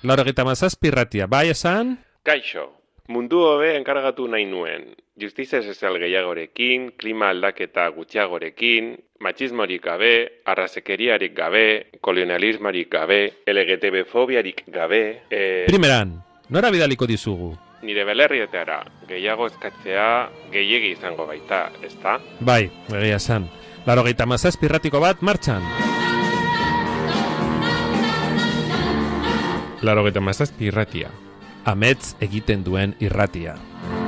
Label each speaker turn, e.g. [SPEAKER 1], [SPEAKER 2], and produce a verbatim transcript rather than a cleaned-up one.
[SPEAKER 1] Laurogeita hamazazpi irratia, bai esan?
[SPEAKER 2] Kaixo, mundu hobe enkargatu nahi nuen. Justizia sozial gehiagorekin, klima aldaketa gutxiagorekin, matxismorik gabe, arrazekeriarik gabe, kolonialismorik gabe, L G T B-fobiarik gabe... E...
[SPEAKER 1] Primeran, nora bidaliko dizugu?
[SPEAKER 2] Nire belerrietara, gehiago eskatzea gehiegi izango baita, ezta?
[SPEAKER 1] Bai, egia esan. Laurogeita hamazazpi irratiko bat, martxan! Laurogeita hamazazpi irratia. Amets egiten duen irratia.